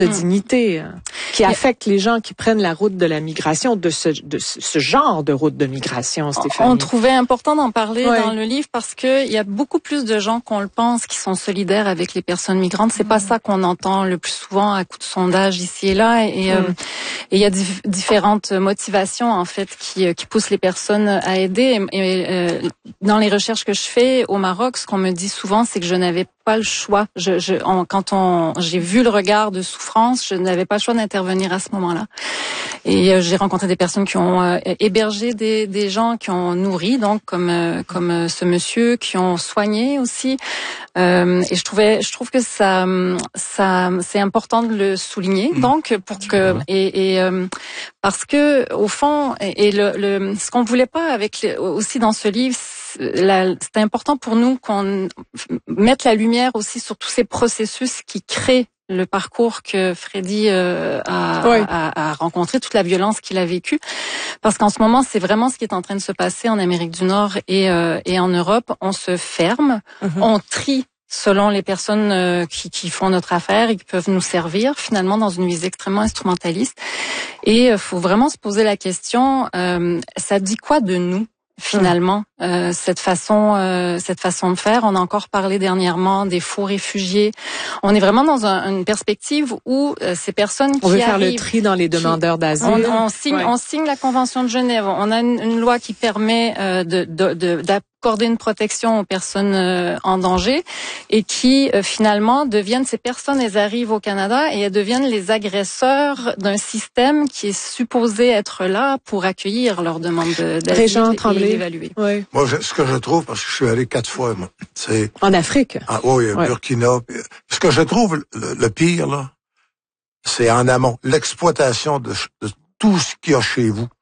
de dignité qui affecte les gens qui prennent la route de la migration, de ce genre de route de migration, Stéphanie. On trouvait important d'en parler dans le livre parce que il y a beaucoup plus de gens qu'on le pense qui sont solidaires avec les personnes migrantes. C'est pas ça qu'on entend le plus souvent à coup de sondage ici et là. Et il y a différentes motivations en fait qui poussent les personnes à aider. Et dans les recherches que je fais au Maroc, ce qu'on me dit souvent, c'est que je n'avais pas le choix. Quand j'ai vu le regard de souffrance, je n'avais pas le choix d'intervenir à ce moment-là. Et j'ai rencontré des personnes qui ont hébergé des gens, qui ont nourri, donc comme ce monsieur, qui ont soigné aussi. Et je trouve que ça c'est important de le souligner. Donc pour que parce que au fond ce qu'on voulait pas aussi dans ce livre, c'était important pour nous qu'on mette la lumière aussi sur tous ces processus qui créent le parcours que Freddy a rencontré, toute la violence qu'il a vécue. Parce qu'en ce moment, c'est vraiment ce qui est en train de se passer en Amérique du Nord et en Europe. On se ferme, on trie selon les personnes qui font notre affaire et qui peuvent nous servir finalement dans une visée extrêmement instrumentaliste. Et faut vraiment se poser la question, ça dit quoi de nous? Finalement, cette façon de faire. On a encore parlé dernièrement des faux réfugiés. On est vraiment dans une perspective où ces personnes on veut faire le tri dans les demandeurs d'asile. On signe la Convention de Genève. On a une loi qui permet d'accorder une protection aux personnes en danger et qui finalement deviennent, ces personnes, elles arrivent au Canada et elles deviennent les agresseurs d'un système qui est supposé être là pour accueillir leurs demandes d'asile et l'évaluer. Oui. Moi, ce que je trouve, parce que je suis allé 4 fois, moi, c'est... En Afrique? Burkina. Ce que je trouve le pire, là, c'est en amont, l'exploitation de tout ce qu'il y a chez vous.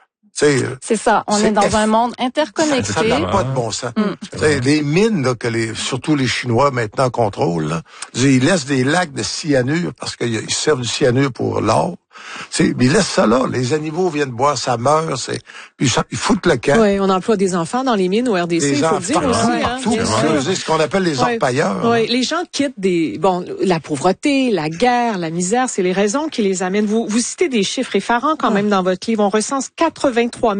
C'est ça, on est dans un monde interconnecté. Ça n'a pas de bon sens. Les mines là, surtout les Chinois maintenant contrôlent, là, ils laissent des lacs de cyanure parce qu'ils servent du cyanure pour l'or. Mais ils laissent ça là. Les animaux viennent boire, ça meurt. Puis ils foutent le camp. Oui, on emploie des enfants dans les mines au RDC, il faut le dire aussi. Partout, c'est ce qu'on appelle les orpailleurs. Oui, les gens quittent la pauvreté, la guerre, la misère, c'est les raisons qui les amènent. Vous citez des chiffres effarants quand même dans votre livre. On recense 83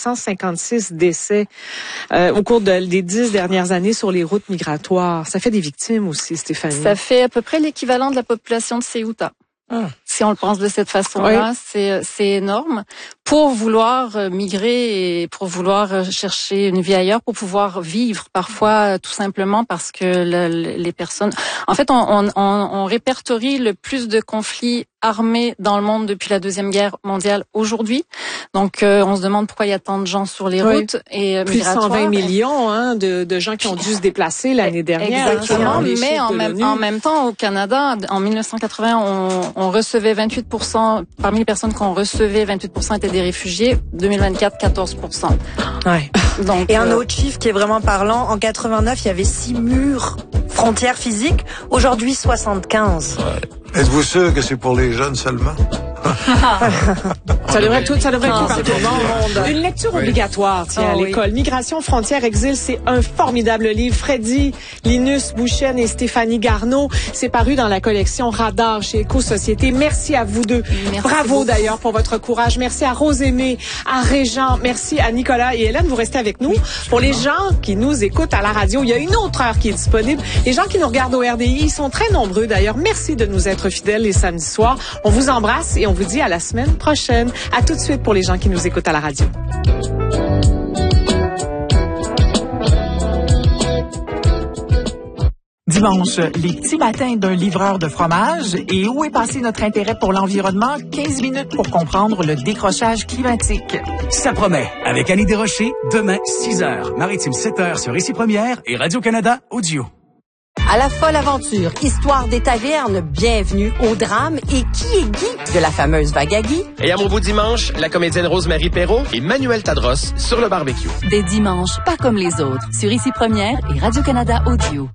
256 décès au cours des 10 dernières années sur les routes migratoires. Ça fait des victimes aussi, Stéphanie. Ça fait à peu près l'équivalent de la population de Ceuta. Si on le pense de cette façon-là, c'est énorme. Pour vouloir migrer et pour vouloir chercher une vie ailleurs, pour pouvoir vivre, parfois tout simplement parce que les personnes... En fait, on répertorie le plus de conflits armés dans le monde depuis la Deuxième Guerre mondiale aujourd'hui. Donc, on se demande pourquoi il y a tant de gens sur les routes et plus de 120 millions de gens qui ont dû se déplacer l'année dernière. Exactement, mais en même temps, au Canada, en 1980, on recevait 28%, parmi les personnes qu'on recevait, 28% étaient des réfugiés. 2024, 14%. Ouais. Donc, et un autre chiffre qui est vraiment parlant, en 89, il y avait 6 murs frontières physiques. Aujourd'hui, 75. Ouais. Êtes-vous sûr que c'est pour les jeunes seulement? Ça devrait tout partout dans le monde. Une lecture obligatoire, à l'école. Migration, frontières, exil, c'est un formidable livre. Freddy, Linus Bouchen et Stéphanie Garneau. C'est paru dans la collection Radar chez Éco-Société. Merci à vous deux. Bravo d'ailleurs pour votre courage. Merci à Rosémée, à Régent. Merci à Nicolas et Hélène. Vous restez avec nous. Pour les gens qui nous écoutent à la radio, il y a une autre heure qui est disponible. Les gens qui nous regardent au RDI, ils sont très nombreux d'ailleurs. Merci de nous être fidèles les samedis soirs. On vous embrasse et on vous dit à la semaine prochaine. À tout de suite pour les gens qui nous écoutent à la radio. Dimanche, les petits matins d'un livreur de fromage et où est passé notre intérêt pour l'environnement? 15 minutes pour comprendre le décrochage climatique. Ça promet. Avec Annie Desrochers, demain, 6h, Maritime 7h sur Ici Première et Radio-Canada Audio. À la folle aventure, histoire des tavernes, bienvenue au drame et qui est Guy de la fameuse vague à Guy. Et à mon beau dimanche, la comédienne Rose-Marie Perrault et Manuel Tadros sur le barbecue. Des dimanches pas comme les autres, sur Ici Première et Radio-Canada Audio.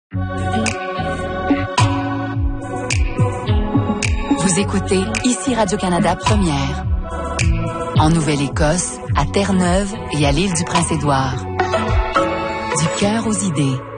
Vous écoutez Ici Radio-Canada Première. En Nouvelle-Écosse, à Terre-Neuve et à l'île du Prince-Édouard. Du cœur aux idées.